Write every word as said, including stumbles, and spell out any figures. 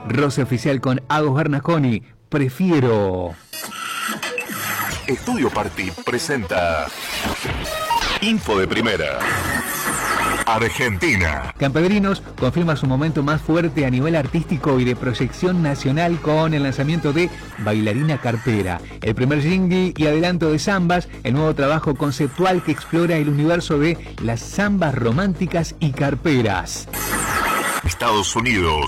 Roce oficial con Agos Bernasconi. Prefiero. Estudio Party presenta Info de Primera. Argentina. Campedrinos confirma su momento más fuerte a nivel artístico y de proyección nacional con el lanzamiento de Bailarina Carpera, el primer jingle y adelanto de Zambas, el nuevo trabajo conceptual que explora el universo de las zambas románticas y carperas. Estados Unidos.